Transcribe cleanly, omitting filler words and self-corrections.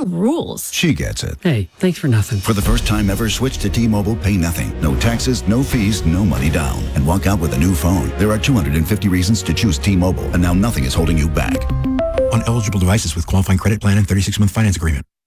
Some rules. She gets it. Hey, thanks for nothing. For the first time ever, switch to T-Mobile, pay nothing. No taxes, no fees, no money down. And walk out with a new phone. There are 250 reasons to choose T-Mobile, and now nothing is holding you back. On eligible devices with qualifying credit plan and 36-month finance agreement.